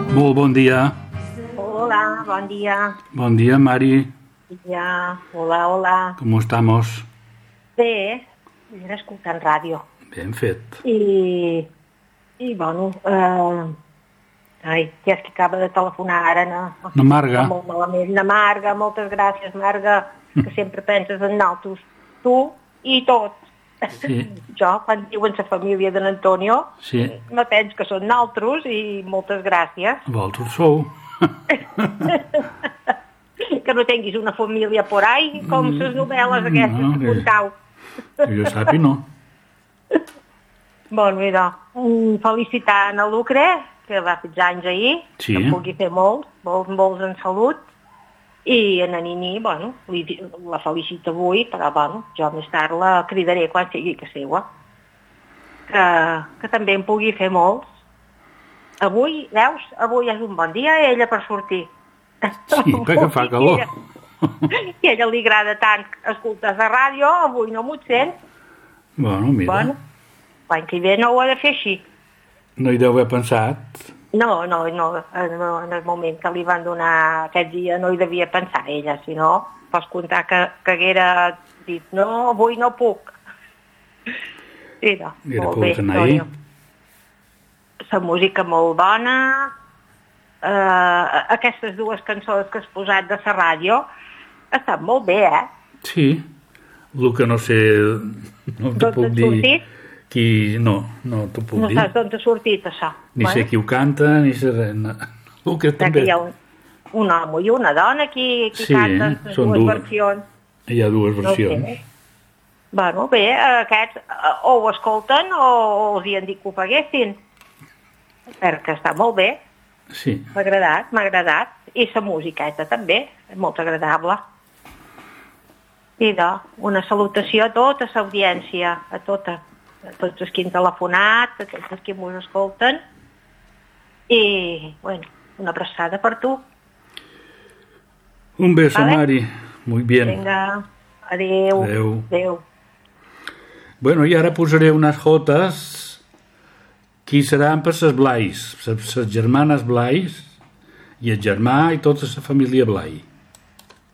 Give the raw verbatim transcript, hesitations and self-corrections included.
Molt bon dia. Hola, bon dia. Bon dia, Mari. Ja, hola, hola. ¿Cómo estamos? Bé, era escoltant ràdio. Ben fet. I, i bueno, eh, ai, que és que acaba de telefonar ara, no? Na Marga. Molt malament. Na Marga, moltes gràcies, Marga, que sempre penses en naltros. Tu i tots. Sí. Jo, quan diuen la família d'en Antonio, Sí. no tens que són naltros i moltes gràcies. Vosaltres sou. Que no tinguis una família por ahí, com les novel·les aquestes no, que que- contau. Que jo sapi, no. Bueno, mira, mm, felicitar en el Lucre, que va fer anys ahir, Sí. que en pugui fer molts, molts, molts en salut, i en Nini, bueno, li, di- la felicito avui, però bueno, jo més tard la cridaré quan sigui que seua, que, que també en pugui fer molts. Avui, veus, avui és un bon dia ella per sortir. Sí, perquè fa calor. I ella, i a ella li agrada tant escoltar la ràdio, avui no m'ho sent. Bueno, mira, Bueno, l'any que ve no ho ha de fer així. no hi deu haver pensat. No, no, no, en en el moment que li van donar aquest dia no hi devia pensar ella, si no, pots comptar que, que haguera dit, no, avui no puc. Mira, Era molt pogut bé, anar ahir. Antonio. La música molt bona, eh, aquestes dues cançons que has posat de la ràdio estan molt bé, eh? Sí. El que no sé, no t'ho D'on puc t'ha dir. sortit? Qui... No, no t'ho puc No dir. saps d'on t'ha sortit, això. Ni sé qui ho canta, ni sé res. No. El que Que també... hi ha un, un home i una dona qui, qui Sí, canten les són dues dues. versions. Hi ha dues No ho sé. versions. Bueno, bé, aquests eh, o ho escolten o, o els hi han dit que ho paguessin. Perquè està molt bé, Sí. m'ha agradat, m'ha agradat. I la musiqueta també, és molt agradable. I de, una salutació a tota l'audiència, a tota, a tots els que han telefonat, a tots els que m'ho escolten. I, bueno, una abraçada per tu. Un beso, Vale. Mari. Muy bien. Vinga, adeu. Adeu. Adeu. Bueno, i ara posaré unes jotes qui seran per ses Blais, ses, ses germanes Blais i el germà i tota la família Blai.